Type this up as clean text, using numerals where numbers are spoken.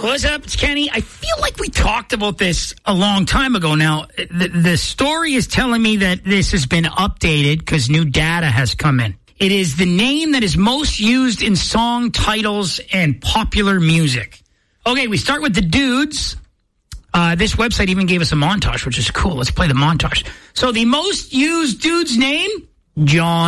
What's up? It's Kenny. I feel like we talked about this a long time ago now. The story is telling me that this has been updated because new data has come in. It is the name that is most used in song titles and popular music. Okay, we start with the dudes. This website even gave us a montage, which is cool. Let's play the montage. So the most used dude's name, John.